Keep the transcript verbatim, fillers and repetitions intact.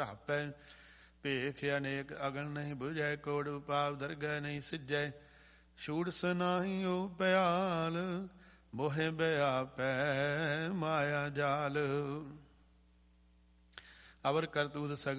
ਧਰਾਪੈ। ਭੇਖ ਅਨੇਕ ਅਗਨ ਨਹੀਂ ਬੁਝੈ, ਕੋੜ ਉਪਾਵ ਦਰਗਹਿ ਨਹੀਂ ਸਿਜੈ। ਛੂੜਸ ਨਾਹੀ ਓ ਪਿਆਲ, ਮੋਹਿ ਬਿਆਪੈ ਮਾਇਆ ਜਾਲ। ਅਵਰ ਕਰਤੂਤ ਸਗਲ